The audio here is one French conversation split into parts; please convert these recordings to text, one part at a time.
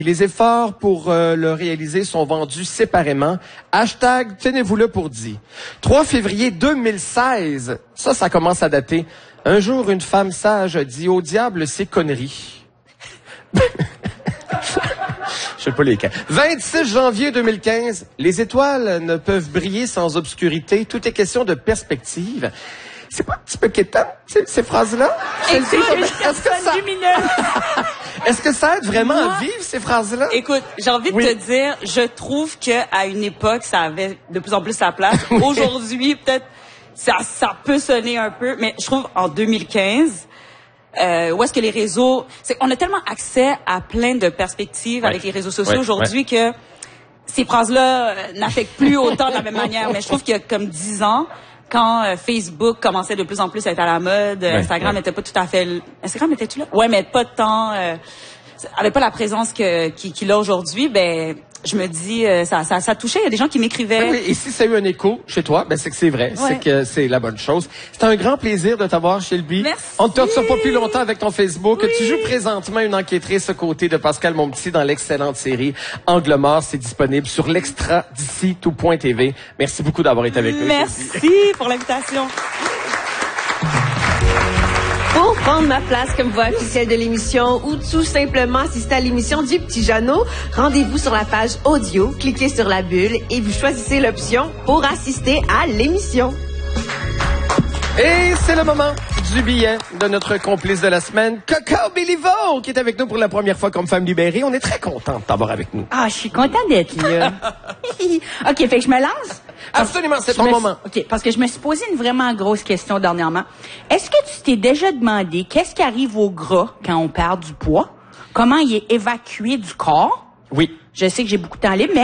Les efforts pour le réaliser sont vendus séparément. Hashtag, tenez-vous-le pour dit. 3 février 2016, ça commence à dater. Un jour, une femme sage dit au diable ses conneries. Je sais pas lesquels. 26 janvier 2015, les étoiles ne peuvent briller sans obscurité. Tout est question de perspective. C'est pas un petit peu quétant, ces phrases-là? Est-ce que ça aide vraiment à vivre, ces phrases-là? Écoute, j'ai envie de te dire, je trouve qu'à une époque, ça avait de plus en plus sa place. Aujourd'hui, peut-être, ça peut sonner un peu, mais je trouve en 2015, où est-ce que les réseaux... on a tellement accès à plein de perspectives avec les réseaux sociaux aujourd'hui que ces phrases-là n'affectent plus autant de la même manière. Mais je trouve qu'il y a comme 10 ans, quand Facebook commençait de plus en plus à être à la mode, Instagram n'était pas tout à fait... Instagram était-tu là? Ouais, mais pas tant... avait pas la présence qu'il a aujourd'hui, ben... Je me dis, ça touchait. Il y a des gens qui m'écrivaient. Oui, et si ça a eu un écho chez toi, ben c'est que c'est vrai. C'est que c'est la bonne chose. C'est un grand plaisir de t'avoir, Shelby. Merci. On ne te retrouve pas plus longtemps avec ton Facebook. Tu joues présentement une enquêtrice aux côtés de Pascal Monpetit dans l'excellente série Angle mort. C'est disponible sur l'extra d'ici tout.tv. Merci beaucoup d'avoir été avec nous. Merci pour l'invitation. Pour prendre ma place comme voix officielle de l'émission ou tout simplement assister à l'émission du Petit Jeannot, rendez-vous sur la page audio, cliquez sur la bulle et vous choisissez l'option pour assister à l'émission. Et c'est le moment du billet de notre complice de la semaine, Coco Béliveau, qui est avec nous pour la première fois comme femme libérée. On est très content de t'avoir avec nous. Ah, je suis contente d'être là. OK, fait que je me lance? Absolument, c'est ton moment. OK, parce que je me suis posé une vraiment grosse question dernièrement. Est-ce que tu t'es déjà demandé qu'est-ce qui arrive au gras quand on perd du poids? Comment il est évacué du corps? Oui. Je sais que j'ai beaucoup de temps libre, mais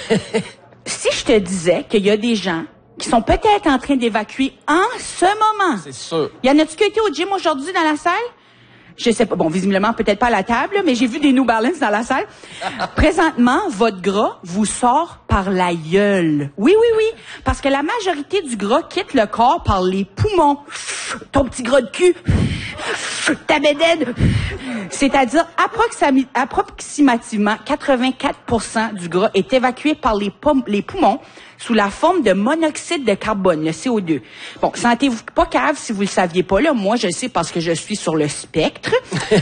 si je te disais qu'il y a des gens qui sont peut-être en train d'évacuer en ce moment. C'est sûr. Y en a-tu qui été au gym aujourd'hui dans la salle? Je sais pas. Bon, visiblement, peut-être pas à la table, mais j'ai vu des New Balance dans la salle. Présentement, votre gras vous sort par la gueule. Oui. Parce que la majorité du gras quitte le corps par les poumons. Ton petit gras de cul. Ta bédaine. C'est-à-dire, approximativement, 84% du gras est évacué par les poumons sous la forme de monoxyde de carbone, le CO2. Bon, sentez-vous pas cave si vous le saviez pas, là. Moi, je le sais parce que je suis sur le spectre.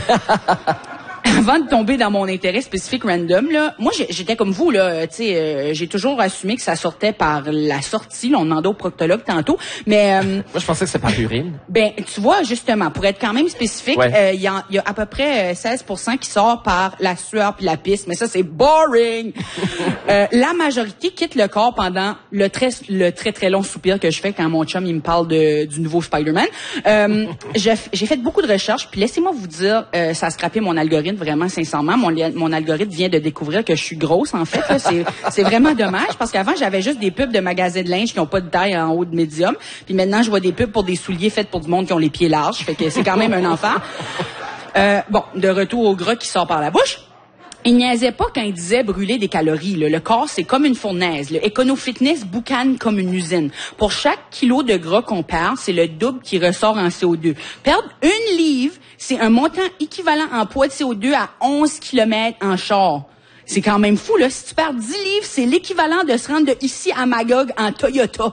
Avant de tomber dans mon intérêt spécifique random, là, moi, j'étais comme vous, là, tu sais, j'ai toujours assumé que ça sortait par la sortie, là, on demandait au proctologue tantôt, mais... moi, je pensais que c'était par l'urine. Ben, tu vois, justement, pour être quand même spécifique, il y a à peu près 16% qui sort par la sueur puis la pisse, mais ça, c'est boring! La majorité quitte le corps pendant le très long soupir que je fais quand mon chum, il me parle du nouveau Spider-Man. J'ai fait beaucoup de recherches, puis laissez-moi vous dire, ça a scrappé mon algorithme, vraiment, sincèrement. Mon algorithme vient de découvrir que je suis grosse, en fait. C'est vraiment dommage, parce qu'avant, j'avais juste des pubs de magasins de linge qui n'ont pas de taille en haut de médium. Puis maintenant, je vois des pubs pour des souliers faits pour du monde qui ont les pieds larges. Fait que c'est quand même un enfant. Bon, de retour au gras qui sort par la bouche. Il niaisait pas quand il disait brûler des calories. Là. Le corps, c'est comme une fournaise. Le Econo-Fitness boucane comme une usine. Pour chaque kilo de gras qu'on perd, c'est le double qui ressort en CO2. Perdre 1 livre, c'est un montant équivalent en poids de CO2 à 11 km en char. C'est quand même fou, là. Si tu perds 10 livres, c'est l'équivalent de se rendre de ici à Magog en Toyota.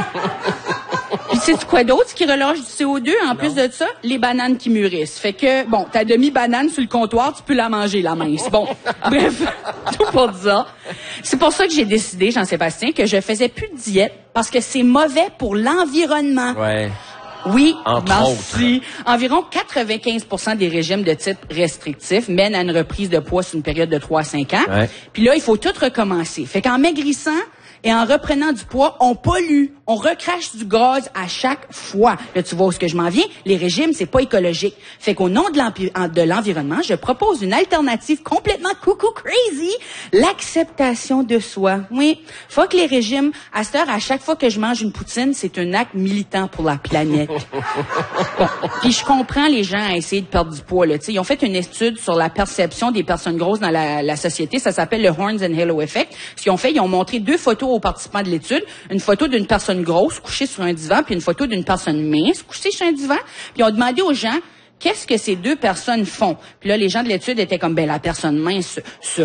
Puis sais-tu quoi d'autre qui relâche du CO2 en plus de ça? Les bananes qui mûrissent. Fait que, bon, ta demi-banane sur le comptoir, tu peux la manger, la mince. Bon, bref, tout pour dire. C'est pour ça que j'ai décidé, Jean-Sébastien, que je faisais plus de diète parce que c'est mauvais pour l'environnement. Ouais. Oui, merci. Environ 95% des régimes de type restrictif mènent à une reprise de poids sur une période de 3 à 5 ans. Ouais. Puis là, il faut tout recommencer. Fait qu'en maigrissant et en reprenant du poids, on pollue, on recrache du gaz à chaque fois. Là, tu vois où est-ce que je m'en viens? Les régimes, c'est pas écologique. Fait qu'au nom de l'environnement, je propose une alternative complètement coucou crazy, l'acceptation de soi. Oui, fuck les régimes. À cette heure, à chaque fois que je mange une poutine, c'est un acte militant pour la planète. Bon, puis je comprends les gens à essayer de perdre du poids. Là. T'sais, ils ont fait une étude sur la perception des personnes grosses dans la société. Ça s'appelle le Horns and Halo Effect. Ce qu'ils ont fait, ils ont montré 2 photos aux participants de l'étude. Une photo d'une personne grosse couchée sur un divan, puis une photo d'une personne mince couchée sur un divan. Puis ils ont demandé aux gens qu'est-ce que ces 2 personnes font. Puis là, les gens de l'étude étaient comme, ben la personne mince se